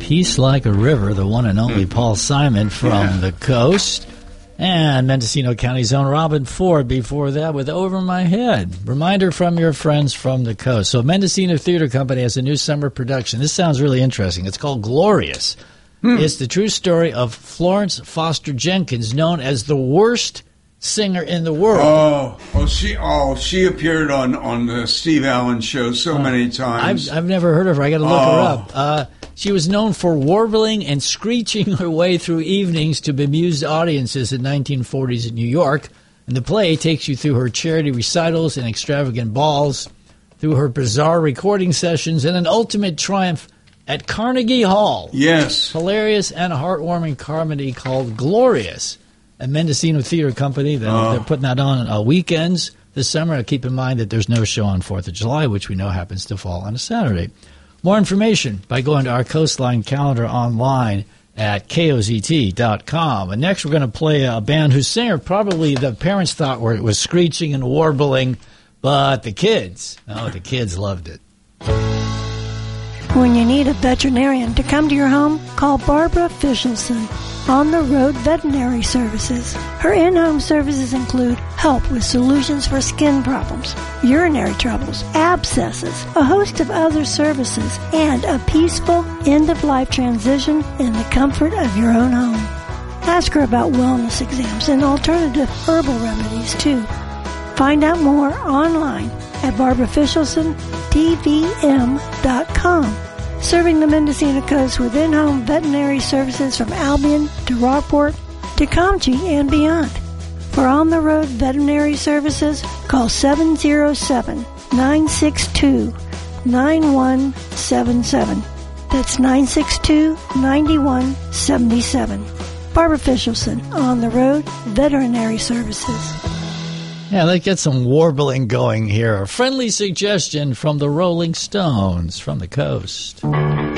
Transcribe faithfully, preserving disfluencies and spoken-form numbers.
Peace Like a River, the one and only Paul Simon from Yeah. the coast. And Mendocino County's own Robin Ford before that with Over My Head. Reminder from your friends from the coast. So Mendocino Theater Company has a new summer production. This sounds really interesting. It's called Glorious. Hmm. It's the true story of Florence Foster Jenkins, known as the worst singer in the world. Oh, oh, she, oh, she appeared on on the Steve Allen show so uh, many times. I've, I've never heard of her. I got to look oh. her up. Uh, she was known for warbling and screeching her way through evenings to bemused audiences in nineteen forties in New York. And the play takes you through her charity recitals and extravagant balls, through her bizarre recording sessions, and an ultimate triumph at Carnegie Hall. Yes, hilarious and heartwarming comedy called Glorious. A Mendocino Theater Company. They're, oh. they're putting that on uh, weekends this summer. Keep in mind that there's no show on fourth of July, which we know happens to fall on a Saturday. More information by going to our Coastline calendar online at K O Z T dot com. And next we're going to play a band whose singer probably the parents thought were, was screeching and warbling, but the kids, oh, the kids loved it. When you need a veterinarian to come to your home, call Barbara Fishelson, On the Road Veterinary Services. Her in-home services include help with solutions for skin problems, urinary troubles, abscesses, a host of other services, and a peaceful end-of-life transition in the comfort of your own home. Ask her about wellness exams and alternative herbal remedies, too. Find out more online at Barbara Fishelson T V M dot com. Serving the Mendocino coast with in-home veterinary services from Albion to Rockport to Comchie and beyond. For on-the-road veterinary services, call seven oh seven, nine six two, nine one seven seven. That's nine six two, nine one seven seven. Barbara Fishelson, On the Road Veterinary Services. Yeah, let's get some warbling going here. A friendly suggestion from the Rolling Stones from the coast.